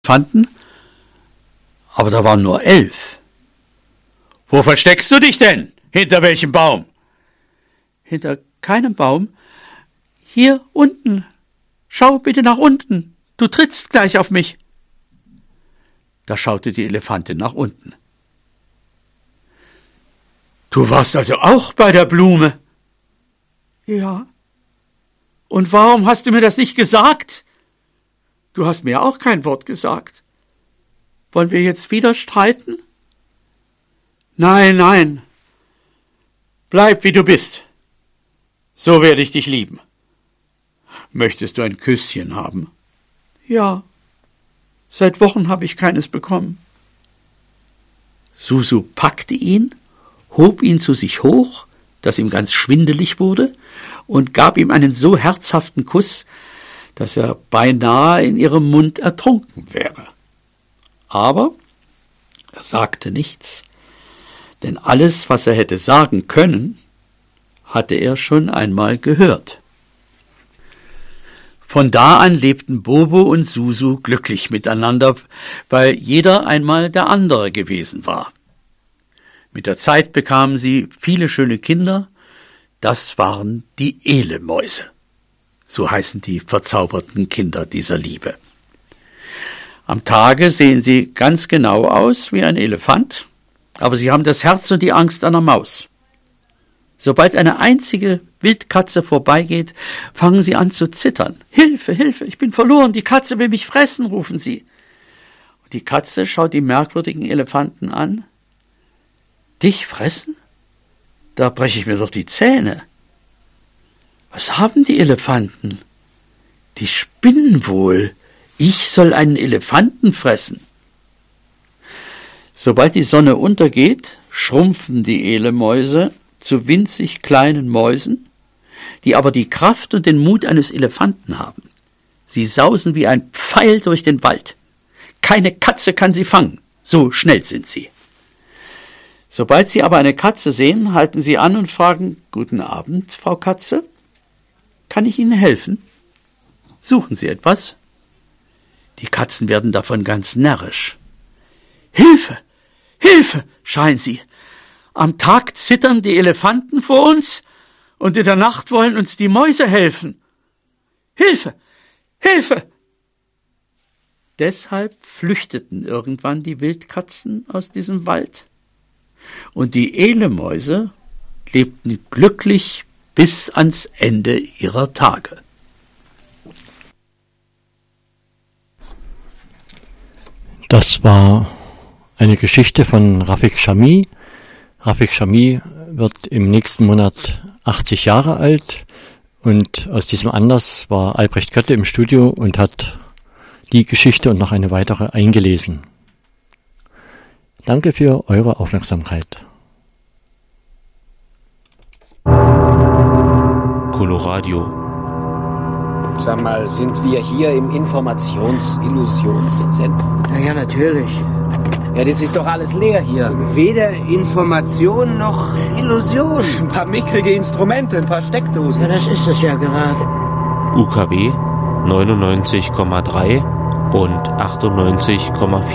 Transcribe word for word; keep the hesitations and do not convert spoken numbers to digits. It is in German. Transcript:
Elefanten, aber da waren nur elf. »Wo versteckst du dich denn? Hinter welchem Baum?« »Hinter keinem Baum. Hier unten. Schau bitte nach unten. Du trittst gleich auf mich.« Da schaute die Elefantin nach unten. »Du warst also auch bei der Blume?« »Ja. Und warum hast du mir das nicht gesagt? Du hast mir auch kein Wort gesagt. Wollen wir jetzt wieder streiten?« »Nein, nein. Bleib, wie du bist. So werde ich dich lieben. Möchtest du ein Küsschen haben?« »Ja. Seit Wochen habe ich keines bekommen.« Susu packte ihn, hob ihn zu sich hoch, dass ihm ganz schwindelig wurde, und gab ihm einen so herzhaften Kuss, dass er beinahe in ihrem Mund ertrunken wäre. Aber er sagte nichts, denn alles, was er hätte sagen können, hatte er schon einmal gehört. Von da an lebten Bobo und Susu glücklich miteinander, weil jeder einmal der andere gewesen war. Mit der Zeit bekamen sie viele schöne Kinder. Das waren die Elemäuse. So heißen die verzauberten Kinder dieser Liebe. Am Tage sehen sie ganz genau aus wie ein Elefant, aber sie haben das Herz und die Angst einer Maus. Sobald eine einzige Wildkatze vorbeigeht, fangen sie an zu zittern. »Hilfe, Hilfe, ich bin verloren, die Katze will mich fressen«, rufen sie. Und die Katze schaut die merkwürdigen Elefanten an. »Dich fressen? Da breche ich mir doch die Zähne. Was haben die Elefanten? Die spinnen wohl. Ich soll einen Elefanten fressen.« Sobald die Sonne untergeht, schrumpfen die Elemäuse zu winzig kleinen Mäusen, die aber die Kraft und den Mut eines Elefanten haben. Sie sausen wie ein Pfeil durch den Wald. Keine Katze kann sie fangen, so schnell sind sie. Sobald sie aber eine Katze sehen, halten sie an und fragen: »Guten Abend, Frau Katze. Kann ich Ihnen helfen? Suchen Sie etwas?« Die Katzen werden davon ganz närrisch. »Hilfe! Hilfe!« schreien sie. »Am Tag zittern die Elefanten vor uns und in der Nacht wollen uns die Mäuse helfen. Hilfe! Hilfe!« Deshalb flüchteten irgendwann die Wildkatzen aus diesem Wald. Und die Elemäuse lebten glücklich bis ans Ende ihrer Tage. Das war eine Geschichte von Rafik Chami. Rafik Chami wird im nächsten Monat achtzig Jahre alt, und aus diesem Anlass war Albrecht Kötte im Studio und hat die Geschichte und noch eine weitere eingelesen. Danke für eure Aufmerksamkeit. Coloradio. Sag mal, sind wir hier im Informations-Illusionszentrum? Ja, ja, natürlich. Ja, das ist doch alles leer hier. Weder Information noch Illusion. Ein paar mickrige Instrumente, ein paar Steckdosen. Ja, das ist es ja gerade. U K W neunundneunzig Komma drei und achtundneunzig Komma vier.